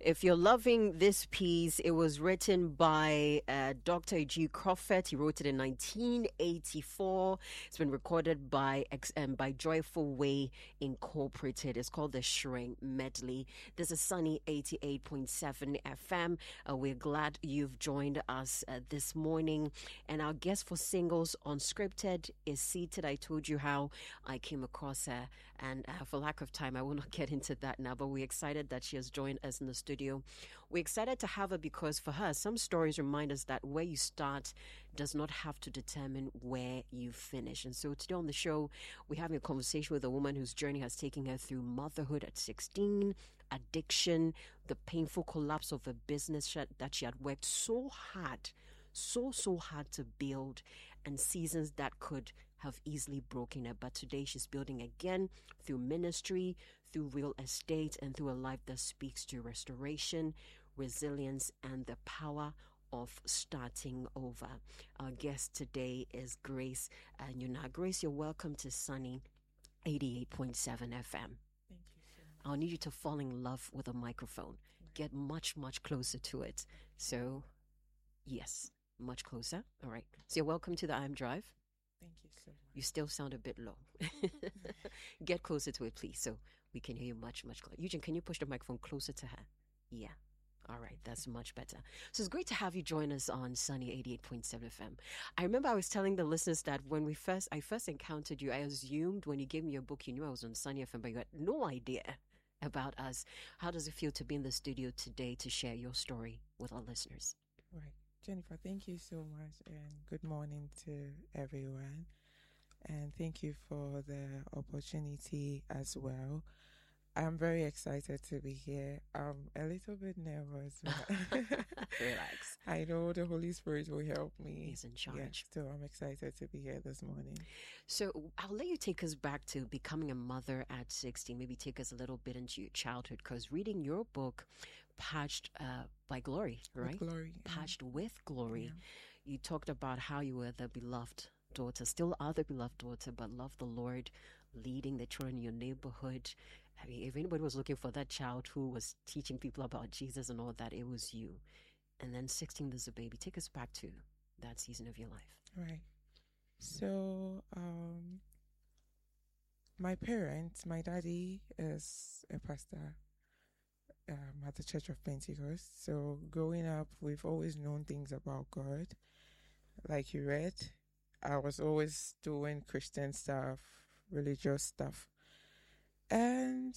If you're loving this piece, it was written by Dr. G. Crawford. He wrote it in 1984. It's been recorded by Joyful Way Incorporated. It's called the Shrine Medley. This is Sunny 88.7 FM. We're glad you've joined us this morning. And our guest for Singles Unscripted is seated. I told you how I came across her. And for lack of time, I will not get into that now. But we're excited that she has joined us in the studio. We're excited to have her because for her, some stories remind us that where you start does not have to determine where you finish. And so today on the show, we're having a conversation with a woman whose journey has taken her through motherhood at 16, addiction, the painful collapse of a business that she had worked so hard to build, and seasons that could have easily broken her. But today she's building again through ministry, through real estate, and through a life that speaks to restoration, resilience, and the power of starting over. Our guest today is Grace Nyuna. Grace, you're welcome to Sunny 88.7 FM. Thank you so much. I'll need you to fall in love with a microphone. Get much, much closer to it. So, yes, much closer. All right. So you're welcome to the IM Drive. Thank you so much. You still sound a bit low. Get closer to it, please, so we can hear you much, much closer. Eugene, can you push the microphone closer to her? Yeah. All right, that's much better. So it's great to have you join us on Sunny 88.7 FM. I remember I was telling the listeners that when I first encountered you, I assumed when you gave me your book, you knew I was on Sunny FM, but you had no idea about us. How does it feel to be in the studio today to share your story with our listeners? Right. Jennifer, thank you so much, and good morning to everyone. And thank you for the opportunity as well. I'm very excited to be here. I'm a little bit nervous, but Relax. I know the Holy Spirit will help me. He's in charge. Yes, so I'm excited to be here this morning. So I'll let you take us back to becoming a mother at 16. Maybe take us a little bit into your childhood, because reading your book, Patched by Glory, right? With glory. Patched with Glory. Yeah. You talked about how you were the beloved daughter, still are the beloved daughter, but love the Lord, leading the children in your neighborhood. I mean, if anybody was looking for that child who was teaching people about Jesus and all that, it was you. And then 16, there's a baby. Take us back to that season of your life. Right. So, my parents, my daddy is a pastor at the Church of Pentecost. So growing up, we've always known things about God. Like you read, I was always doing Christian stuff, religious stuff. And,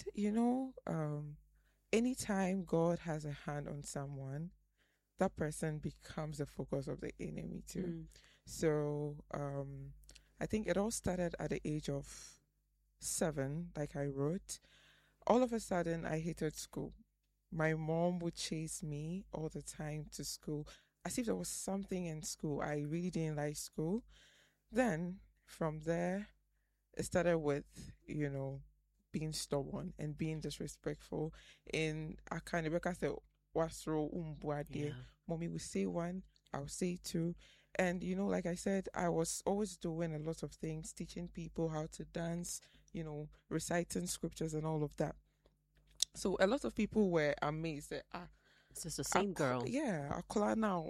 anytime God has a hand on someone, that person becomes the focus of the enemy too. So I think it all started at the age of 7, like I wrote. All of a sudden, I hated school. My mom would chase me all the time to school, as if there was something in school. I really didn't like school. Then, from there, it started with, being stubborn and being disrespectful. In Akanibeka said, Wasro Umbuade. Mommy will say one, I'll say two. And, like I said, I was always doing a lot of things, teaching people how to dance, reciting scriptures and all of that. So a lot of people were amazed that, This is the same girl. Yeah, Akola now,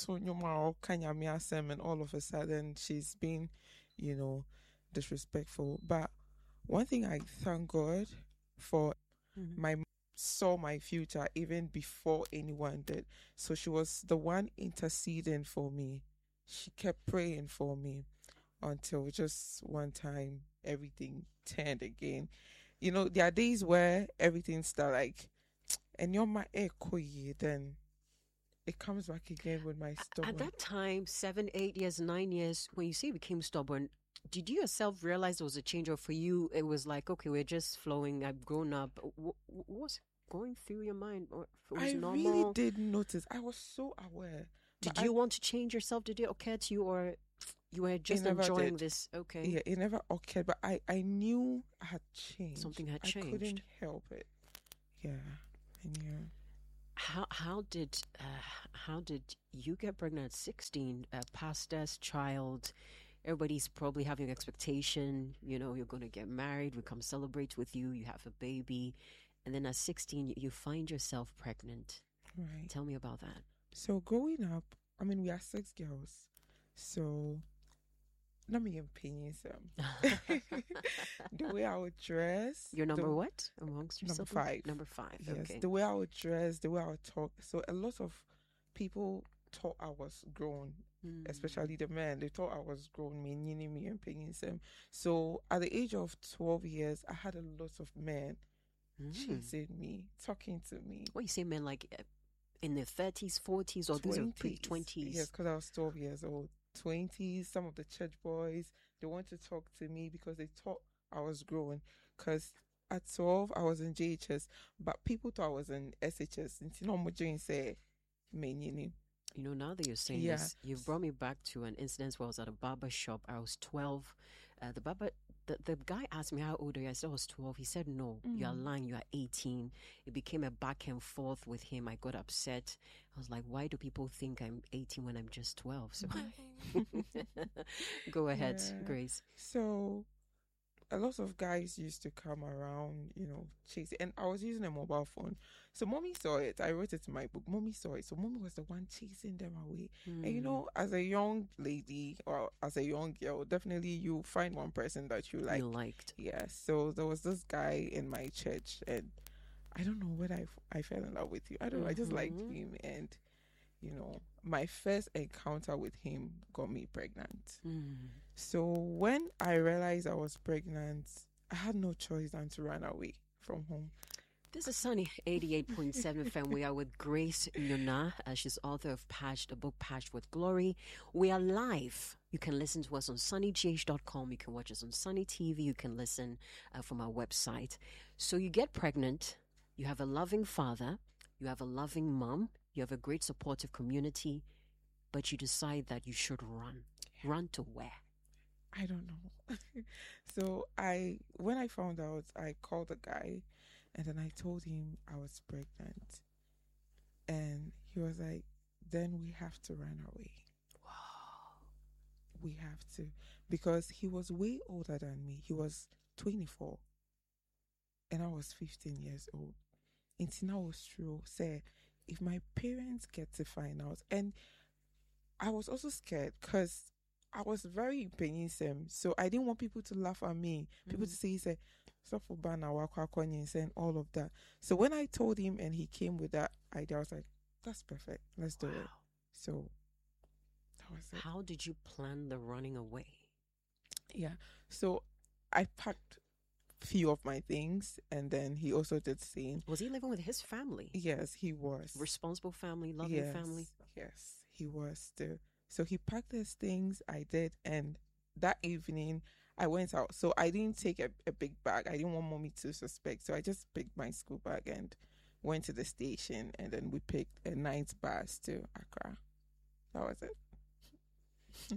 and all of a sudden she's been, disrespectful. But one thing I thank God for, my mom saw my future even before anyone did. So she was the one interceding for me. She kept praying for me until just one time everything turned again. There are days where everything starts like, and you're my echo, then it comes back again with my stubborn. At that time, 7, 8 years, 9 years, when you say you became stubborn, did you yourself realize there was a change, or for you it was like, okay, we're just flowing, I've grown up? What was going through your mind? Or it was normal? Really did notice. I was so aware. Did you want to change yourself? Did it occur to you, or you were just enjoying this? Okay. Yeah, it never occurred, but I knew I had changed. Something had changed. I couldn't help it. Yeah, I knew. How did you get pregnant at 16? A pastor's child. Everybody's probably having an expectation. You're going to get married. We come celebrate with you. You have a baby, And then at 16, you find yourself pregnant. Right. Tell me about that. So growing up, I mean, we are 6 girls. So let me opinion some. The way I would dress. You're number what amongst your Number siblings? 5. Number 5. Yes. Okay. The way I would dress, the way I would talk. So a lot of people thought I was grown, especially the men. They thought I was grown, me and opinion some. So at the age of 12 years, I had a lot of men chasing me, talking to me. What you say, men like in their 30s, 40s, or 20s. These are pre-20s? Yes, because I was 12 years old. 20s, some of the church boys, they want to talk to me because they thought I was grown. Because at 12, I was in JHS, but people thought I was in SHS. And you know, I'm doing say, you know, now that you're saying this, you've brought me back to an incident where I was at a barber shop. I was 12. The guy asked me how old are you? I said I was 12. He said, no, you are lying. You are 18. It became a back and forth with him. I got upset. I was like, why do people think I'm 18 when I'm just 12? So go ahead, Grace. So a lot of guys used to come around, you know, chasing. And I was using a mobile phone. So mommy saw it. I wrote it in my book. Mommy saw it. So mommy was the one chasing them away. And you know, as a young lady or as a young girl, definitely you find one person that you like. You liked. Yeah. So there was this guy in my church, and I don't know whether I fell in love with you. I don't know. I just liked him. And, you know, my first encounter with him got me pregnant. So when I realized I was pregnant, I had no choice than to run away from home. This is Sunny 88.7 FM. We are with Grace Nyona. She's author of Patched, the book Patched with Glory. We are live. You can listen to us on sunnygh.com. You can watch us on Sunny TV. You can listen from our website. So you get pregnant. You have a loving father. You have a loving mom. You have a great supportive community. But you decide that you should run. Run to where? I don't know. So when I found out, I called the guy and then I told him I was pregnant. And he was like, then we have to run away. Wow. We have to. Because he was way older than me. He was 24. And I was 15 years old. And now was true. Say, if my parents get to find out. And I was also scared because I was very penny-sem, so I didn't want people to laugh at me. People to say, stop for banner, and all of that. So when I told him and he came with that idea, I was like, that's perfect. Let's do it. So that was it. How did you plan the running away? Yeah. So I packed few of my things and then he also did the same. Was he living with his family? Yes, he was. Responsible family, loving family? Yes, he was still. So he packed his things, I did, and that evening I went out. So I didn't take a big bag. I didn't want mommy to suspect. So I just picked my school bag and went to the station, and then we picked a night bus to Accra. That was it.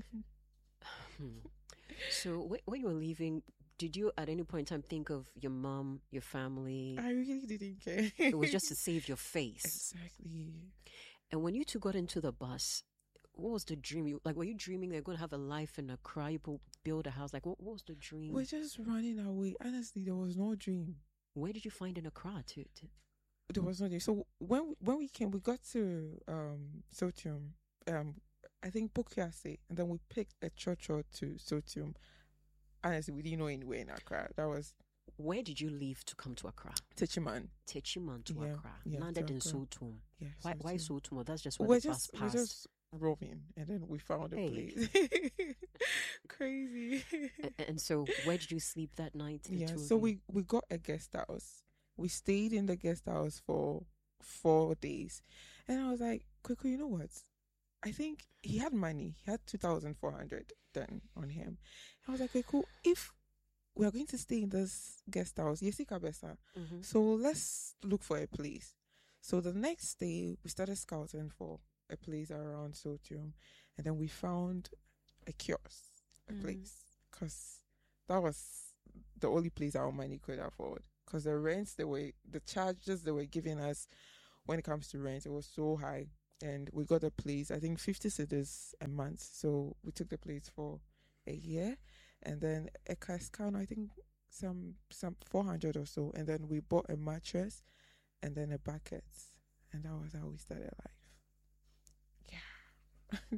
So when you were leaving, did you at any point in time think of your mom, your family? I really didn't care. It was just to save your face. Exactly. And when you two got into the bus, what was the dream? Were you dreaming they're going to have a life in Accra? You build a house? Like, what was the dream? We're just running away. Honestly, there was no dream. Where did you find in Accra? There was no dream. So when we came, we got to Sotium. I think Bokiase, and then we picked a church to Sotium. Honestly, we didn't know anywhere in Accra. That was. Where did you leave to come to Accra? Techiman to Accra. Yeah, Landed in Sotum. Yeah. Why Sotum? Well, that's just where we're the bus passed. We're just roaming, and then we found a place. Crazy. And so, where did you sleep that night? So we got a guest house. We stayed in the guest house for 4 days, and I was like, "Quick, you know what? I think he had money. He had 2,400 then on him." I was like, "Okay, cool. If we are going to stay in this guest house, so let's look for a place." So the next day, we started scouting for a place around Sotium, and then we found a kiosk, a place, because that was the only place our money could afford. Because the charges they were giving us when it comes to rent, it was so high. And we got a place, I think 50 cedis a month. So we took the place for a year. And then a Cascano, I think some 400 or so, and then we bought a mattress and then a bucket, and that was how we started life. Yeah.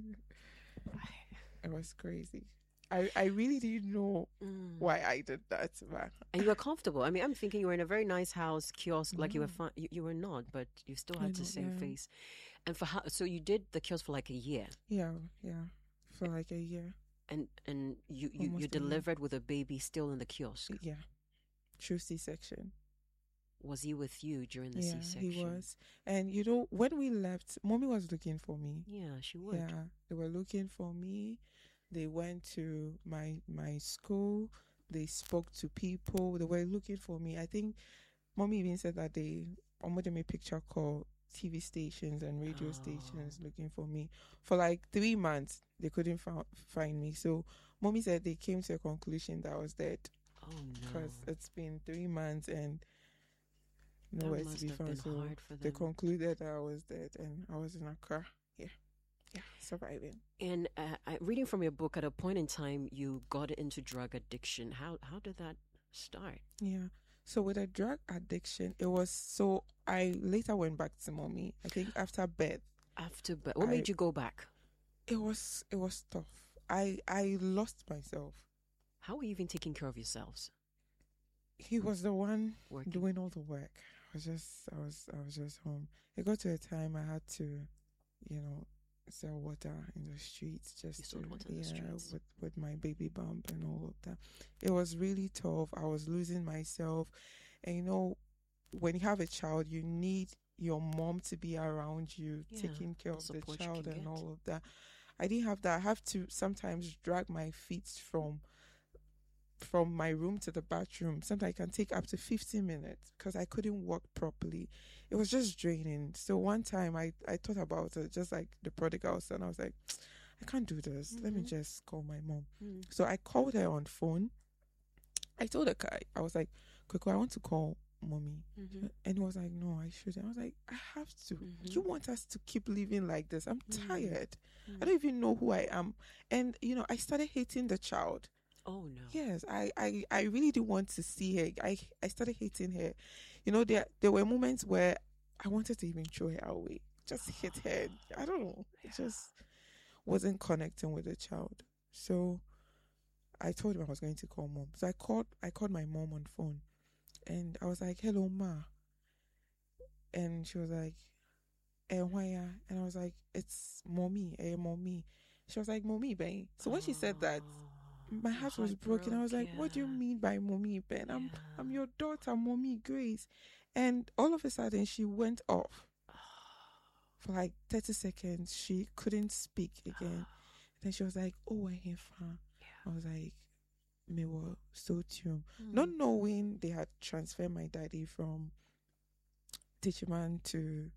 It was crazy. I really didn't know why I did that, man. And you were comfortable. I mean, I'm thinking you were in a very nice house, kiosk, like you were fun. You were not, but you still had to save face. And for how? So you did the kiosk for like a year. Yeah, for like a year. And you delivered with a baby still in the kiosk. Yeah, true C-section. Was he with you during the C-section? He was. And you know, when we left, Mommy was looking for me. Yeah, she would. Yeah, they were looking for me. They went to my school. They spoke to people. They were looking for me. I think Mommy even said that they almost made a picture call TV stations and radio stations looking for me. For like 3 months, they couldn't find me. So Mommy said they came to a conclusion that I was dead. Oh no! Because it's been 3 months and nowhere to be found. So they concluded that I was dead, and I was in Accra. Yeah, surviving. And reading from your book, at a point in time, you got into drug addiction. How did that start? Yeah. So with a drug addiction, it was so I later went back to Mommy. I think after birth. After birth, what made you go back? It was tough. I lost myself. How were you even taking care of yourselves? He was the one doing all the work. I was just home. It got to a time I had to, sell water in the streets with my baby bump and all of that. It was really tough. I was losing myself. And when you have a child, you need your mom to be around you, taking care of the child and all of that. I didn't have that. I have to sometimes drag my feet from my room to the bathroom. Sometimes it can take up to 15 minutes because I couldn't walk properly. It was just draining. So one time I thought about it, just like the prodigal son. I was like, I can't do this. Let me just call my mom. So I called her on phone. I told her, I was like, Koko, I want to call Mommy. And he was like, no, I shouldn't. I was like, I have to. You want us to keep living like this? I'm tired. I don't even know who I am. And, I started hating the child. Oh no. Yes, I really didn't want to see her. I started hating her. There were moments where I wanted to even throw her away. Just hit her. I don't know. It just wasn't connecting with the child. So I told him I was going to call Mom. So I called my mom on phone. And I was like, hello, Ma. And she was like, why? And I was like, it's Mommy, Mommy. She was like, Mommy, Ben. So when she said that, my heart was broken. I was like, what do you mean by Mommy, Ben? I'm your daughter, Mommy Grace. And all of a sudden, she went off. For like 30 seconds, she couldn't speak again. Then she was like, oh, I have her. I was like, me were so tuned. Not knowing they had transferred my daddy from Techiman to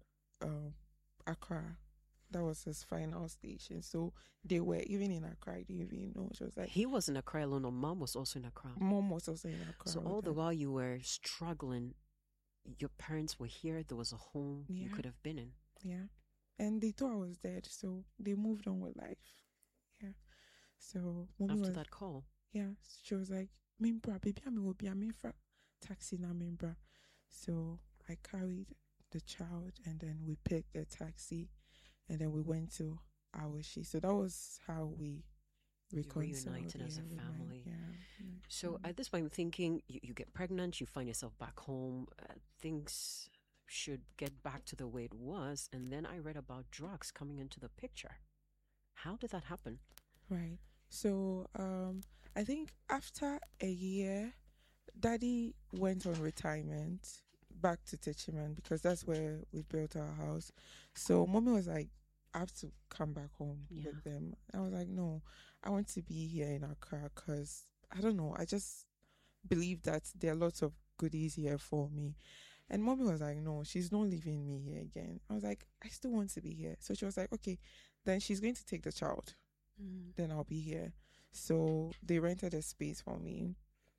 Accra. That was his final station. So they were even in Accra. I didn't even know. She was like, he was in Accra alone, or Mom was also in Accra? Mom was also in Accra. So all the while you were struggling, your parents were here. There was a home you could have been in. Yeah. And they thought I was dead. So they moved on with life. Yeah. So after that call. Yeah. She was like, Mimbra, baby, I will be a Mimbra taxi na Mimbra. So I carried the child and then we picked a taxi. And then we went to Awashi. So that was how we reunited as a family. So at this point, I'm thinking you get pregnant, you find yourself back home, things should get back to the way it was. And then I read about drugs coming into the picture. How did that happen? Right. So I think after a year, Daddy went on retirement back to Techiman because that's where we built our house. So Mommy was like, I have to come back home with them. I was like, no, I want to be here in Accra because, I don't know, I just believe that there are lots of goodies here for me. And Mommy was like, no, she's not leaving me here again. I was like, I still want to be here. So she was like, okay, then she's going to take the child. Then I'll be here. So they rented a space for me,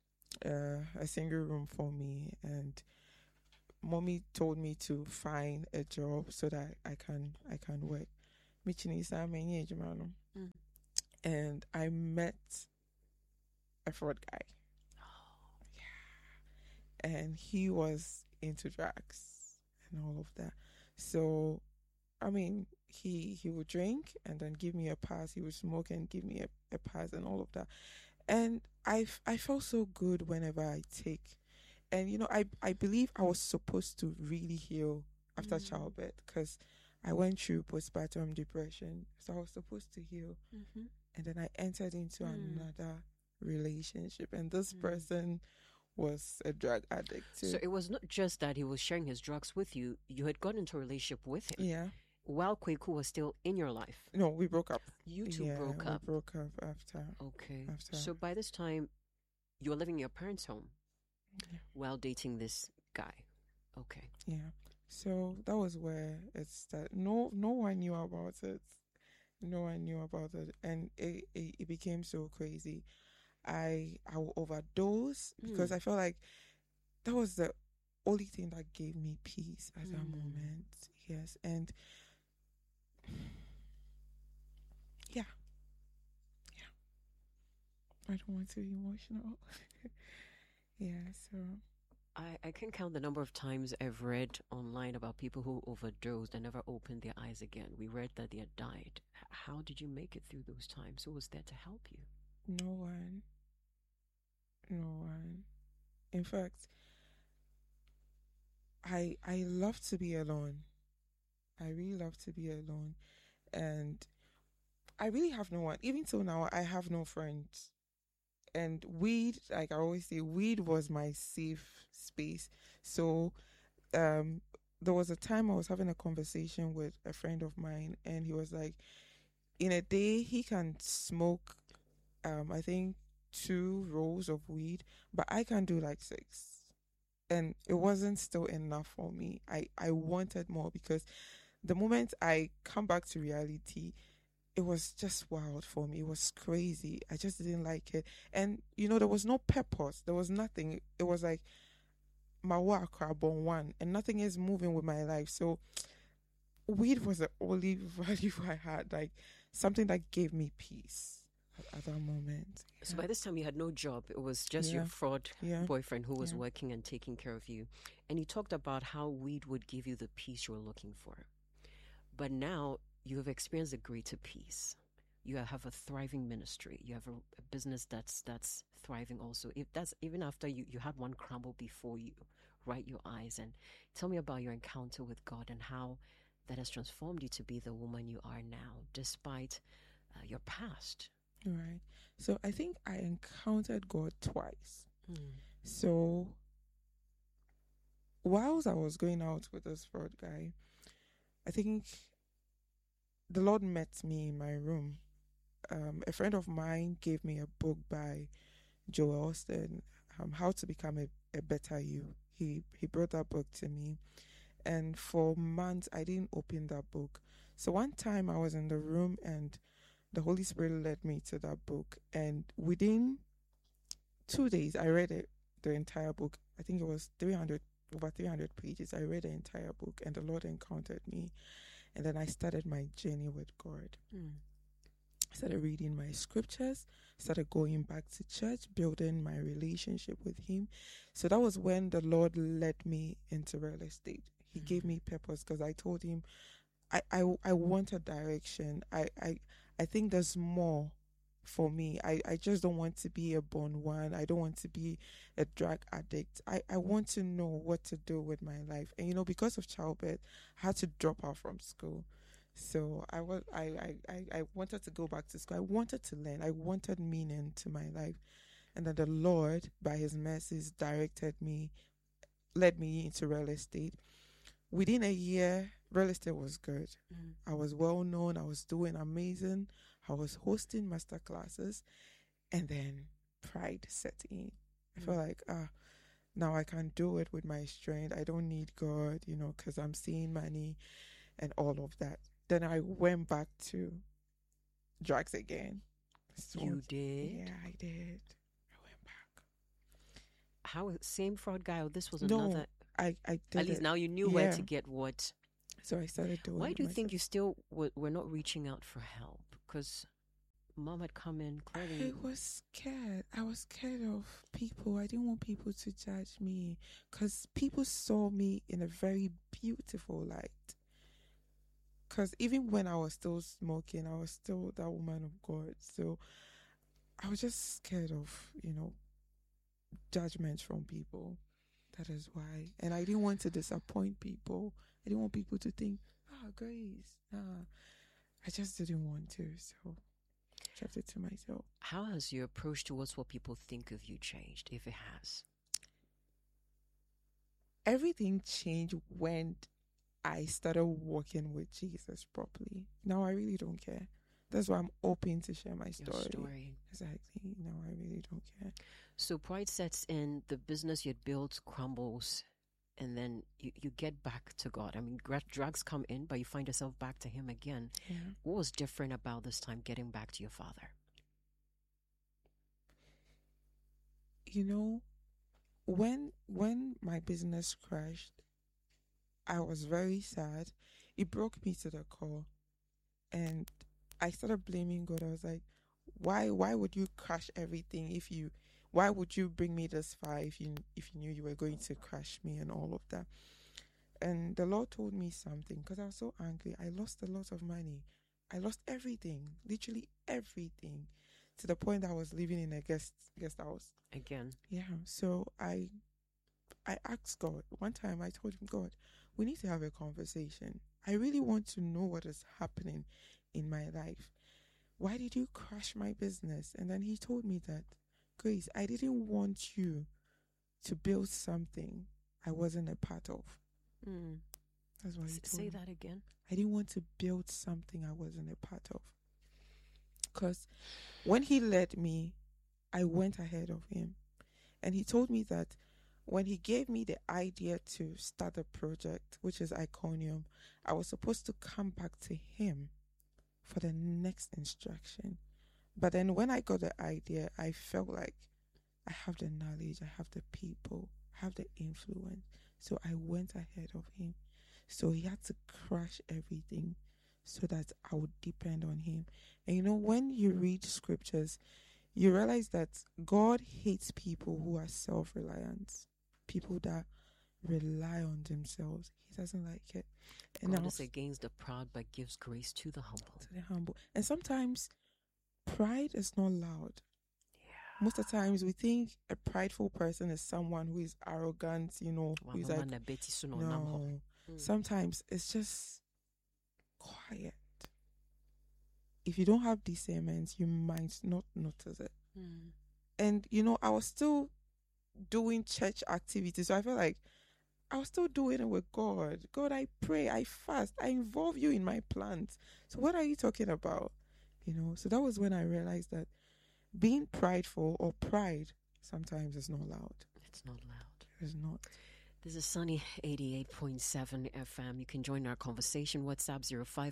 a single room for me, and Mommy told me to find a job so that I can work. And I met a fraud guy. and he was into drugs and all of that. So, I mean, he would drink and then give me a pass. He would smoke and give me a pass and all of that. And I felt so good whenever I take. And I believe I was supposed to really heal after childbirth, because I went through postpartum depression. So I was supposed to heal. And then I entered into another relationship, and this person was a drug addict too. So it was not just that he was sharing his drugs with you. You had got into a relationship with him. Yeah. While Kweku was still in your life. No, we broke up. You two broke up. We broke up after. Okay. After. So by this time, you were living in your parents' home while dating this guy. Okay. Yeah. So that was where it started. No one knew about it. No one knew about it, and it became so crazy. I will overdose because I felt like that was the only thing that gave me peace at that moment. Yes, and yeah. I don't want to be emotional. Yeah, so I can count the number of times I've read online about people who overdosed and never opened their eyes again. We read that they had died. How did you make it through those times? Who was there to help you? No one. No one. In fact, I love to be alone. I really love to be alone. And I really have no one. Even till now, I have no friends. And weed, like I always say, weed was my safe space. So there was a time I was having a conversation with a friend of mine, and he was like, in a day, he can smoke, I think, 2 rolls of weed, but I can do like 6. And it wasn't still enough for me. I wanted more, because the moment I come back to reality, it was just wild for me. It was crazy. I just didn't like it. And, there was no purpose. There was nothing. It was like, my work, one, and nothing is moving with my life. So weed was the only value I had, like something that gave me peace at that moment. Yeah. So by this time you had no job. It was just your fraud boyfriend who was working and taking care of you. And you talked about how weed would give you the peace you were looking for. But now you have experienced a greater peace. You have a thriving ministry. You have a business that's thriving also. If that's even after you had one crumble before you right your eyes. And tell me about your encounter with God and how that has transformed you to be the woman you are now, despite your past. Right. So I think I encountered God twice. So whilst I was going out with this fraud guy, I think the Lord met me in my room. A friend of mine gave me a book by Joel Austin, How to Become a Better You. He brought that book to me, and for months I didn't open that book. So one time I was in the room and the Holy Spirit led me to that book, and within 2 days I read it, the entire book. I think it was over 300 pages. I read the entire book, and the Lord encountered me, and then I started my journey with God. I started reading my scriptures, started going back to church, building my relationship with Him. So that was when the Lord led me into real estate. He gave me purpose, because I told Him I want a direction. I think there's more for me. I just don't want to be a born one. I don't want to be a drug addict. I want to know what to do with my life. And because of childbirth, I had to drop out from school. So I wanted to go back to school. I wanted to learn. I wanted meaning to my life. And then the Lord, by His mercies, led me into real estate. Within a year, real estate was good. I was well known. I was doing amazing. I was hosting master classes. And then pride set in. I felt like, now I can do it with my strength. I don't need God, because I'm seeing money and all of that. Then I went back to drugs again. So, you did? Yeah, I did. I went back. How? Same fraud guy, or this was No, another? I did. At least now you knew where to get what. So I started doing. Why do you think you still were not reaching out for help? Because mom had come in clearly. I was scared. I was scared of people. I didn't want people to judge me because people saw me in a very beautiful light. Because even when I was still smoking, I was still that woman of God. So I was just scared of, judgment from people. That is why. And I didn't want to disappoint people. I didn't want people to think, Grace. I just didn't want to. So I kept it to myself. How has your approach towards what people think of you changed, if it has? Everything changed when I started walking with Jesus properly. Now I really don't care. That's why I'm open to share my story. Exactly. No, I really don't care. So pride sets in, the business you'd built crumbles, and then you get back to God. I mean, drugs come in, but you find yourself back to Him again. Yeah. What was different about this time getting back to your Father? When my business crashed, I was very sad. It broke me to the core. And I started blaming God. I was like, why would you crash everything why would you bring me this far if you knew you were going to crash me and all of that? And the Lord told me something because I was so angry. I lost a lot of money. I lost everything, literally everything, to the point that I was living in a guest house. Again. Yeah. So I asked God. One time I told him, God, we need to have a conversation. I really want to know what is happening in my life. Why did you crash my business? And then he told me that, Grace, I didn't want you to build something I wasn't a part of. That's why he told Say me. that again. I didn't want to build something I wasn't a part of. Because when he led me, I went ahead of him. And he told me that when he gave me the idea to start a project, which is Iconium, I was supposed to come back to him for the next instruction. But then when I got the idea, I felt like I have the knowledge, I have the people, I have the influence. So I went ahead of him. So he had to crash everything so that I would depend on him. And when you read scriptures, you realize that God hates people who are self-reliant, people that rely on themselves. He doesn't like it. And God is against the proud, but gives grace to the humble. To the humble. And sometimes pride is not loud. Yeah. Most of the times we think a prideful person is someone who is arrogant, who's like, no. Sometimes it's just quiet. If you don't have discernment, you might not notice it. And, I was still doing church activities. So I felt like I was still doing it with God. God, I pray, I fast, I involve you in my plans. So what are you talking about? So that was when I realized that being prideful or pride sometimes is not loud. It's not loud. It's not. This is Sunny 88.7 FM. You can join our conversation. WhatsApp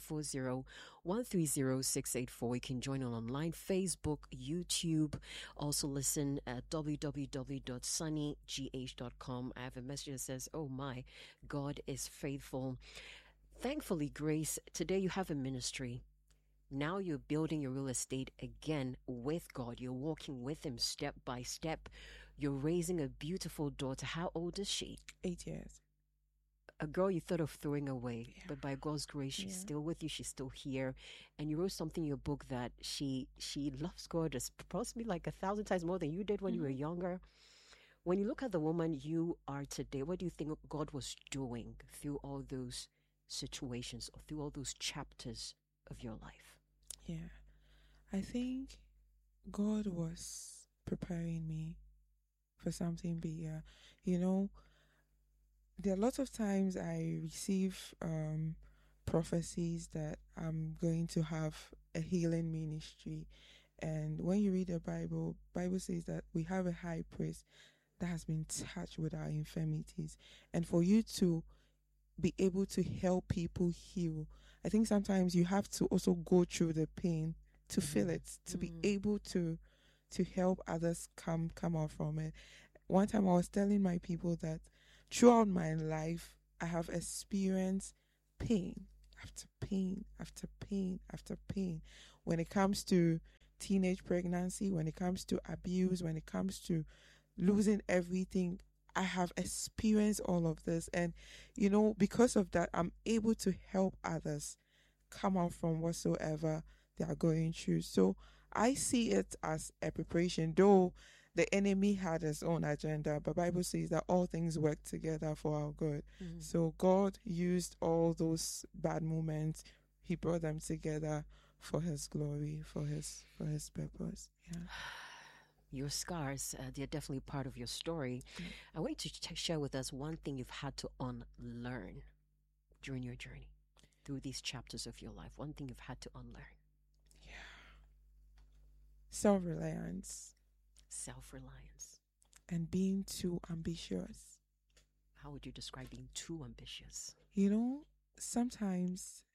0540-130-684. You can join online, Facebook, YouTube. Also listen at www.sunnygh.com. I have a message that says, oh my, God is faithful. Thankfully, Grace, today you have a ministry. Now you're building your real estate again with God. You're walking with Him step by step. You're raising a beautiful daughter. How old is she? 8 years. A girl you thought of throwing away, but by God's grace, she's still with you. She's still here. And you wrote something in your book that she loves God as possibly like 1,000 times more than you did when you were younger. When you look at the woman you are today, what do you think God was doing through all those situations or through all those chapters of your life? Yeah, I think God was preparing me for something bigger. There are lots of times I receive prophecies that I'm going to have a healing ministry. And when you read the Bible says that we have a high priest that has been touched with our infirmities. And for you to be able to help people heal, I think sometimes you have to also go through the pain to feel it, to be able to help others come out from it. One time I was telling my people that throughout my life, I have experienced pain after pain after pain after pain when it comes to teenage pregnancy, when it comes to abuse, when it comes to losing everything. I have experienced all of this. And, because of that, I'm able to help others come out from whatsoever they are going through. So I see it as a preparation, though the enemy had his own agenda, but Bible says that all things work together for our good. So God used all those bad moments. He brought them together for his glory, for his purpose. Yeah. Your scars, they're definitely part of your story. I want you to share with us one thing you've had to unlearn during your journey, through these chapters of your life. One thing you've had to unlearn. Yeah. Self-reliance. Self-reliance. And being too ambitious. How would you describe being too ambitious? Sometimes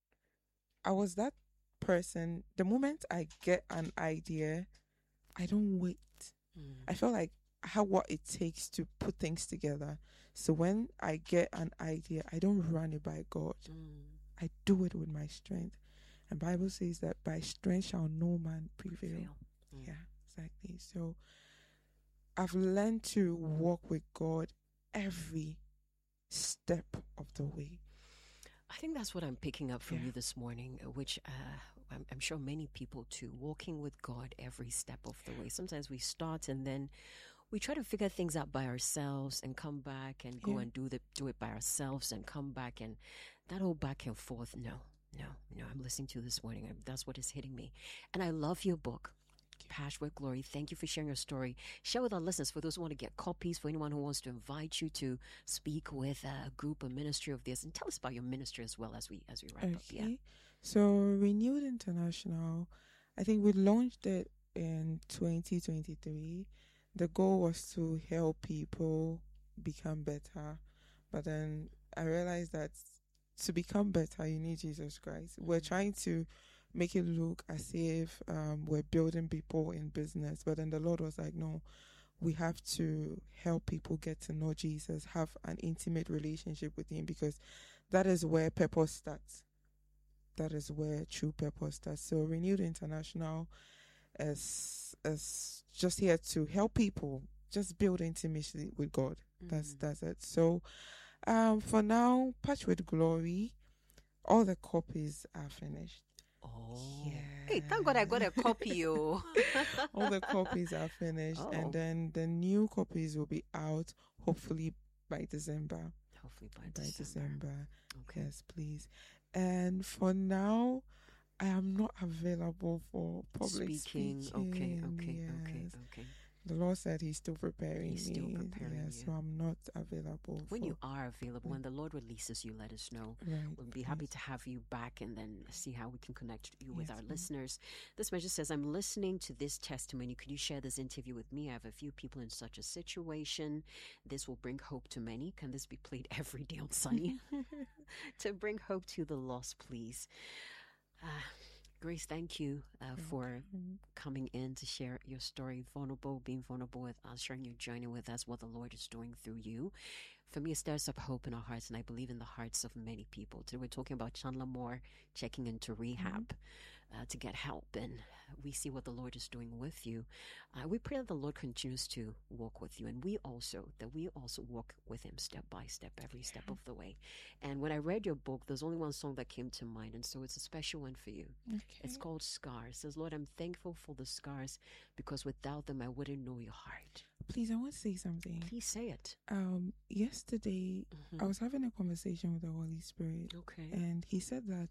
I was that person. The moment I get an idea, I don't wait. I feel like I have what it takes to put things together. So when I get an idea, I don't run it by God. I do it with my strength. And Bible says that by strength shall no man prevail. Yeah, exactly. So I've learned to walk with God every step of the way. I think that's what I'm picking up from you this morning, which I'm sure many people too, walking with God every step of the way. Sometimes we start and then we try to figure things out by ourselves and come back and go and do it by ourselves and come back, and that whole back and forth. No, I'm listening to you this morning. That's what is hitting me. And I love your book, Passion with Glory. Thank you for sharing your story. Share with our listeners, for those who want to get copies, for anyone who wants to invite you to speak with a group or ministry of this, and tell us about your ministry as well as we wrap up. Yeah. So Renewed International, I think we launched it in 2023. The goal was to help people become better, but then I realized that to become better, you need Jesus Christ. We're trying to make it look as if we're building people in business, but then the Lord was like, no, we have to help people get to know Jesus, have an intimate relationship with him, because that is where purpose starts. That is where true purpose starts. So Renewed International is just here to help people just build intimacy with God. That's it. So for now, Patch with Glory, all the copies are finished. Oh. Yeah. Hey, thank God I got a copy. All the copies are finished, and then the new copies will be out hopefully by December. Hopefully by December. Okay. Yes, please. And for now, I am not available for public speaking. Okay. The Lord said he's still preparing me. So I'm not available. When you are available, when the Lord releases you, let us know. Right, we'll be happy to have you back and then see how we can connect you with our listeners. This message says, I'm listening to this testimony. Could you share this interview with me? I have a few people in such a situation. This will bring hope to many. Can this be played every day on Sunny? To bring hope to the lost, please. Grace, thank you for coming in to share your story, being vulnerable with us, sharing your journey with us, what the Lord is doing through you. For me, it stirs up hope in our hearts, and I believe in the hearts of many people. Today, we're talking about Chandler Moore checking into rehab to get help, and we see what the Lord is doing with you. We pray that the Lord continues to walk with you, and we also walk with him step by step, every step of the way. And when I read your book, there's only one song that came to mind, and so it's a special one for you. Okay. It's called Scars. It says, Lord, I'm thankful for the scars, because without them, I wouldn't know your heart. Please, I want to say something. Please say it. Yesterday, I was having a conversation with the Holy Spirit. Okay. And he said that,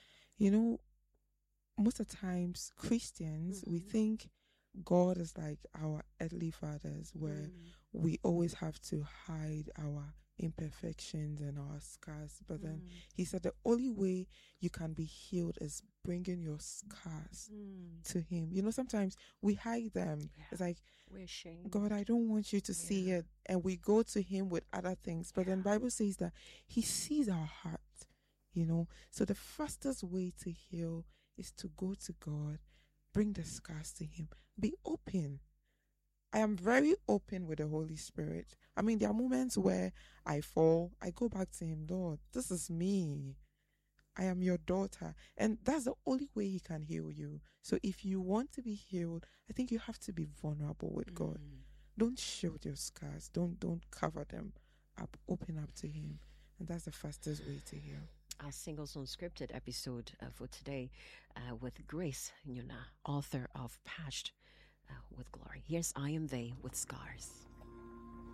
most of the times Christians, we think God is like our earthly fathers, where we always have to hide our imperfections and our scars. But then he said the only way you can be healed is bringing your scars to him. Sometimes we hide them. Yeah. It's like, we're ashamed. God, I don't want you to see it. And we go to him with other things. But then Bible says that he sees our heart, So the fastest way to heal is to go to God, bring the scars to him, be open. I am very open with the Holy Spirit. I mean, there are moments where I fall, I go back to him, Lord, this is me. I am your daughter. And that's the only way he can heal you. So if you want to be healed, I think you have to be vulnerable with God. Don't shield your scars. Don't cover them up. Open up to him. And that's the fastest way to heal. Our Singles Unscripted episode for today with Grace Nyuna, author of Patched with Glory. Here's I Am They with Scars.